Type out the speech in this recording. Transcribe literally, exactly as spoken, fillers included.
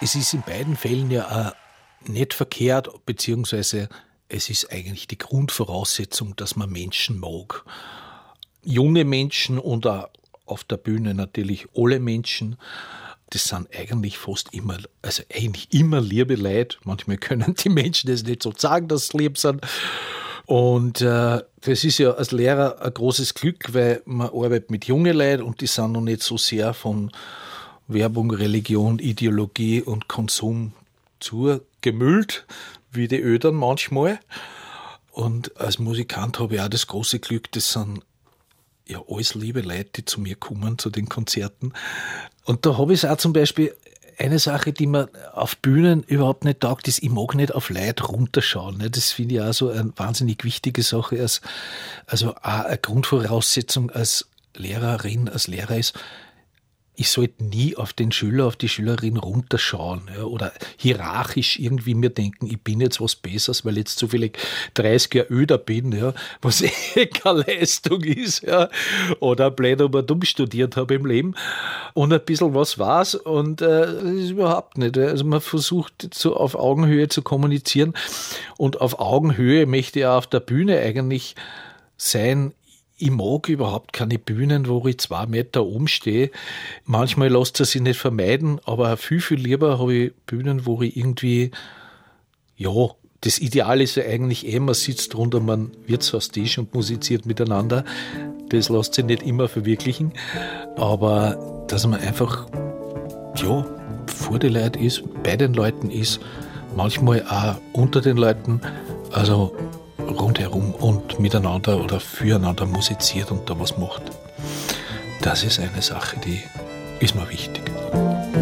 es ist in beiden Fällen ja auch nicht verkehrt, beziehungsweise es ist eigentlich die Grundvoraussetzung, dass man Menschen mag. Junge Menschen und auch auf der Bühne natürlich alle Menschen, das sind eigentlich fast immer, also eigentlich immer liebe Leute. Manchmal können die Menschen das nicht so sagen, dass sie lieb sind. Und äh, das ist ja als Lehrer ein großes Glück, weil man arbeitet mit jungen Leuten und die sind noch nicht so sehr von Werbung, Religion, Ideologie und Konsum zugemüllt, wie die Ödern manchmal. Und als Musikant habe ich auch das große Glück, das sind ja alles liebe Leute, die zu mir kommen, zu den Konzerten. Und da habe ich es auch zum Beispiel, eine Sache, die mir auf Bühnen überhaupt nicht taugt, ist, ich mag nicht auf Leute runterschauen. Das finde ich auch so eine wahnsinnig wichtige Sache. Also auch eine Grundvoraussetzung als Lehrerin, als Lehrer ist, ich sollte nie auf den Schüler, auf die Schülerin runterschauen, ja, oder hierarchisch irgendwie mir denken, ich bin jetzt was Besseres, weil ich jetzt zufällig dreißig Jahre öder bin, ja, was eh keine Leistung ist, ja, oder blöd aber dumm studiert habe im Leben und ein bisschen was weiß und äh, das ist überhaupt nicht. Also man versucht so auf Augenhöhe zu kommunizieren und auf Augenhöhe möchte ich auch auf der Bühne eigentlich sein. Ich mag überhaupt keine Bühnen, wo ich zwei Meter oben stehe. Manchmal lässt es sich nicht vermeiden, aber viel, viel lieber habe ich Bühnen, wo ich irgendwie, ja, das Ideal ist ja eigentlich eh, man sitzt drunter, man Wirtshaustisch und musiziert miteinander. Das lässt sich nicht immer verwirklichen, aber dass man einfach, ja, vor den Leuten ist, bei den Leuten ist, manchmal auch unter den Leuten, also rundherum und miteinander oder füreinander musiziert und da was macht. Das ist eine Sache, die ist mir wichtig.